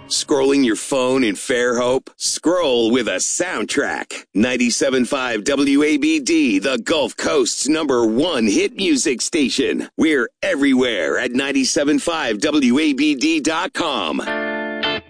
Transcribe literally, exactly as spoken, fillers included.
Scrolling your phone in Fairhope? Scroll with a soundtrack. ninety-seven point five W A B D, the Gulf Coast's number one hit music station. We're everywhere at ninety-seven point five W A B D dot com.